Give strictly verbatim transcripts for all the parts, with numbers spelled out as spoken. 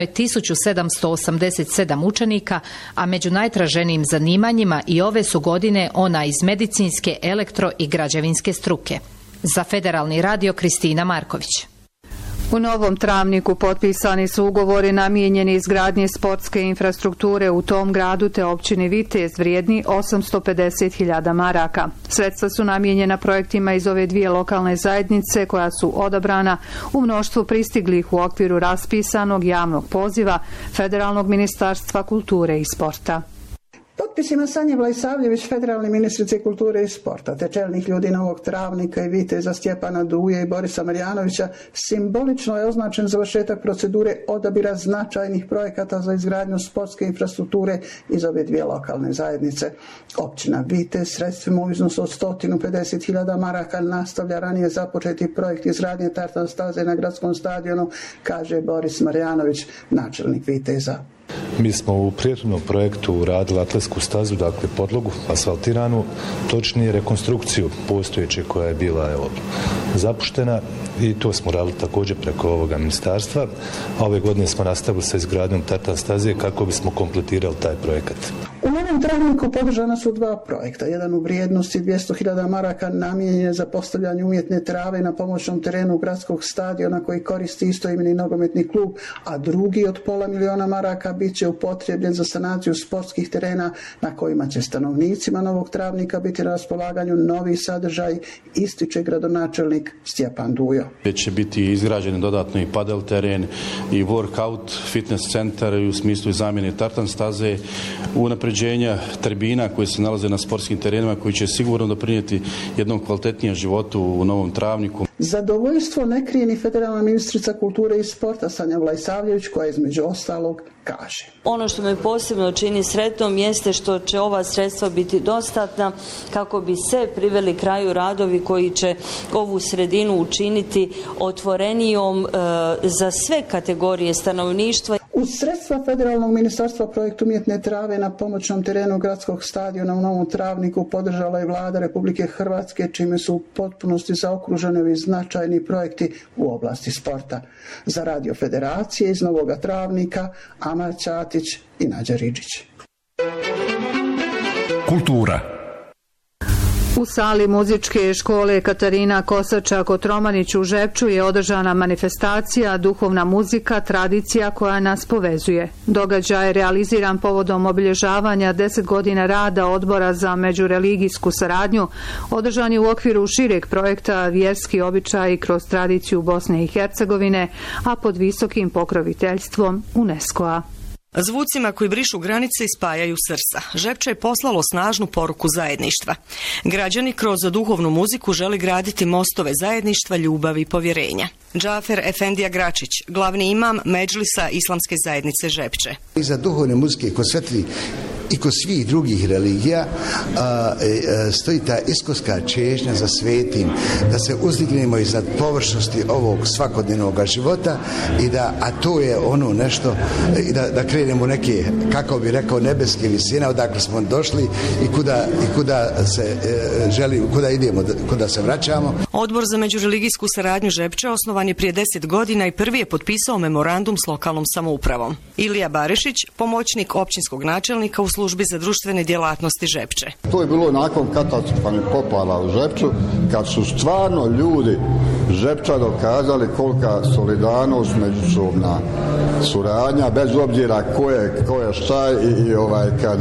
tisuću sedamsto osamdeset sedam učenika, a među najtraženijim zanimanjima i ove su godine ona iz medicinske, elektro i građevinske struke. Za Federalni radio Kristina Marković. U Novom Travniku potpisani su ugovori namijenjeni izgradnji sportske infrastrukture u tom gradu te općini Vitez vrijedni osamsto pedeset hiljada maraka. Sredstva su namijenjena projektima iz ove dvije lokalne zajednice koja su odabrana u mnoštvu pristiglih u okviru raspisanog javnog poziva Federalnog ministarstva kulture i sporta. Potpisima Sanje Vlajsavljević, federalne ministrice kulture i sporta, te čelnih ljudi Novog Travnika i Viteza Stjepana Duje i Borisa Marjanovića, simbolično je označen završetak procedure odabira značajnih projekata za izgradnju sportske infrastrukture iz ove dvije lokalne zajednice. Općina Vitez sredstvima u iznosu od sto pedeset hiljada maraka nastavlja ranije započeti projekt izgradnje tartan staze na gradskom stadionu, kaže Boris Marjanović, načelnik Viteza. Mi smo u prethodnom projektu uradili atletsku stazu, dakle podlogu asfaltiranu, točnije rekonstrukciju postojeće koja je bila evo, zapuštena i to smo radili također preko ovoga ministarstva. A ove godine smo nastavili sa izgradnjom tartan staze kako bismo kompletirali taj projekat. U Novom Travniku podržana su dva projekta. Jedan u vrijednosti dvjesto hiljada maraka namijenjen je za postavljanje umjetne trave na pomoćnom terenu gradskog stadiona koji koristi istoimeni nogometni klub, a drugi od pola miliona maraka bit će upotrebljen za sanaciju sportskih terena na kojima će stanovnicima Novog Travnika biti na raspolaganju novi sadržaj, ističe gradonačelnik Stjepan Dujo. Već će biti izgrađen dodatno i padel teren i workout, fitness centar u smislu zamjene tartan staze, unapređenja tribina koje se nalaze na sportskim terenima koji će sigurno doprinijeti jednom kvalitetnijem životu u Novom Travniku. Zadovoljstvo ne krije ni federalna ministrica kulture i sporta Sanja Vlajsavljević koja između ostalog kaže. Ono što me posebno čini sretnom jeste što će ova sredstva biti dostatna kako bi se priveli kraju radovi koji će ovu sredinu učiniti otvorenijom e, za sve kategorije stanovništva. Uz sredstva Federalnog ministarstva projekt umjetne trave na pomoćnom terenu gradskog stadiona u Novom Travniku podržala je vlada Republike Hrvatske, čime su u potpunosti zaokruženi ovi značajni projekti u oblasti sporta. Za Radio Federacije iz Novog Travnika Amar Ćatić i Nađa Ridžić. Kultura. U sali muzičke škole Katarina Kosača-Kotromanić u Žepču je održana manifestacija Duhovna muzika, tradicija koja nas povezuje. Događaj je realiziran povodom obilježavanja deset godina rada Odbora za međureligijsku saradnju, održan je u okviru šireg projekta Vjerski običaji kroz tradiciju Bosne i Hercegovine, a pod visokim pokroviteljstvom UNESCO-a. Zvucima koji brišu granice i spajaju srca, Žepče je poslalo snažnu poruku zajedništva. Građani kroz duhovnu muziku žele graditi mostove zajedništva, ljubavi i povjerenja. Džafer Efendija Gračić, glavni imam Medžlisa Islamske zajednice Žepče. Iza duhovne muzike kod svetli i kod svih drugih religija a, a, stoji ta iskonska čežnja za svetim, da se uzdignemo iznad površnosti ovog svakodnevnog života i da, a to je ono nešto, i da, da krenemo neke, kako bi rekao, nebeske visine, odakle smo došli i kuda, i kuda se e, želi, kuda idemo, kuda se vraćamo. Odbor za međureligijsku saradnju Žepče osnovan je prije deset godina i prvi je potpisao memorandum s lokalnom samoupravom. Ilija Barešić, pomoćnik općinskog načelnika u službi za društvene djelatnosti Žepče. To je bilo nakon katastrofalnih poplava u Žepču, kad su stvarno ljudi Žepča dokazali kolika solidarnost, međusobna suradnja, bez obzira ko je, ko je šta i, i ovaj, kad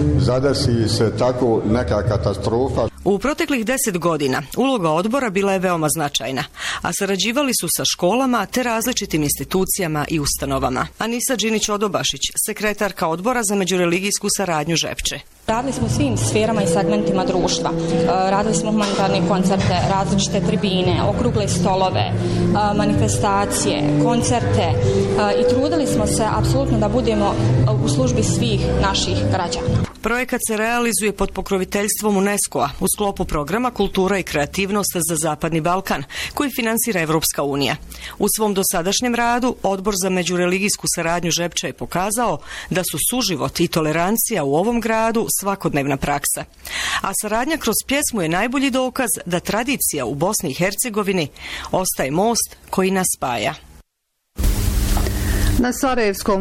zadesi se tako neka katastrofa. U proteklih deset godina uloga odbora bila je veoma značajna, a sarađivali su sa školama te različitim institucijama i ustanovama. Anisa Đinić-Odobašić, sekretarka odbora za međureligijsku saradnju Žepče. Radili smo u svim sferama i segmentima društva. Radili smo humanitarne koncerte, različite tribine, okrugle stolove, manifestacije, koncerte i trudili smo se apsolutno da budemo u službi svih naših građana. Projekat se realizuje pod pokroviteljstvom UNESCO-a u sklopu programa Kultura i kreativnost za Zapadni Balkan, koji finansira Evropska unija. U svom dosadašnjem radu Odbor za međureligijsku saradnju Žepča je pokazao da su suživot i tolerancija u ovom gradu svakodnevna praksa. A saradnja kroz pjesmu je najbolji dokaz da tradicija u Bosni i Hercegovini ostaje most koji nas spaja. Na Sarajevskom